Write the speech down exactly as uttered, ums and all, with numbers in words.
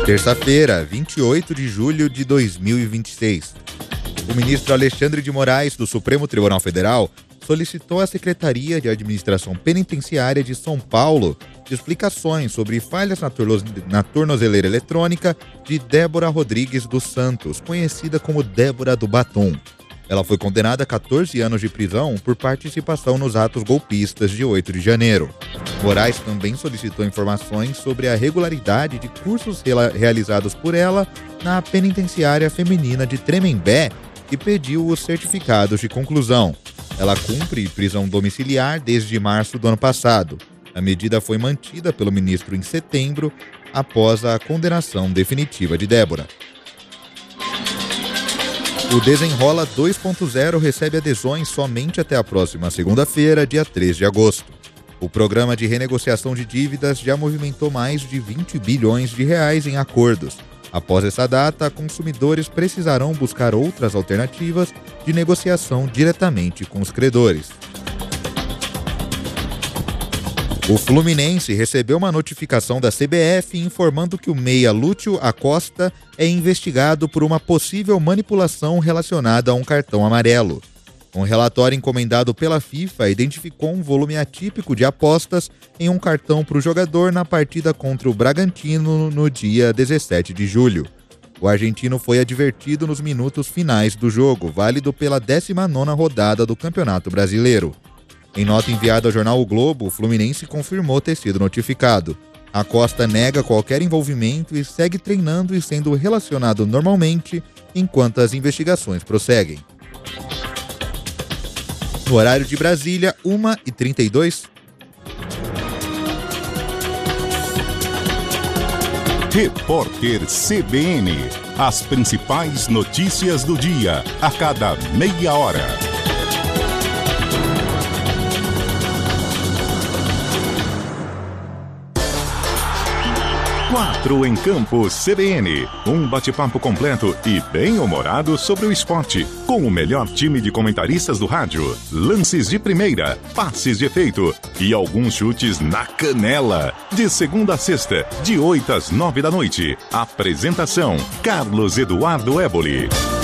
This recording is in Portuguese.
Terça-feira, vinte e oito de julho de dois mil e vinte e seis. O ministro Alexandre de Moraes, do Supremo Tribunal Federal, solicitou à Secretaria de Administração Penitenciária de São Paulo explicações sobre falhas na, torno- na tornozeleira eletrônica de Débora Rodrigues dos Santos, conhecida como Débora do Batom. Ela foi condenada a catorze anos de prisão por participação nos atos golpistas de oito de janeiro. Moraes também solicitou informações sobre a regularidade de cursos rela- realizados por ela na penitenciária feminina de Tremembé e pediu os certificados de conclusão. Ela cumpre prisão domiciliar desde março do ano passado. A medida foi mantida pelo ministro em setembro, após a condenação definitiva de Débora. O Desenrola dois ponto zero recebe adesões somente até a próxima segunda-feira, dia três de agosto. O programa de renegociação de dívidas já movimentou mais de vinte bilhões de reais em acordos. Após essa data, consumidores precisarão buscar outras alternativas de negociação diretamente com os credores. O Fluminense recebeu uma notificação da C B F informando que o meia Lúcio Acosta é investigado por uma possível manipulação relacionada a um cartão amarelo. Um relatório encomendado pela FIFA identificou um volume atípico de apostas em um cartão para o jogador na partida contra o Bragantino no dia dezessete de julho. O argentino foi advertido nos minutos finais do jogo, válido pela décima nona rodada do Campeonato Brasileiro. Em nota enviada ao jornal O Globo, o Fluminense confirmou ter sido notificado. Acosta nega qualquer envolvimento e segue treinando e sendo relacionado normalmente enquanto as investigações prosseguem. No horário de Brasília, uma e trinta e dois. Repórter C B N. As principais notícias do dia, a cada meia hora. Quatro em Campo C B N. Um bate-papo completo e bem-humorado sobre o esporte. Com o melhor time de comentaristas do rádio. Lances de primeira, passes de efeito e alguns chutes na canela. De segunda a sexta, de oito às nove da noite. Apresentação: Carlos Eduardo Éboli.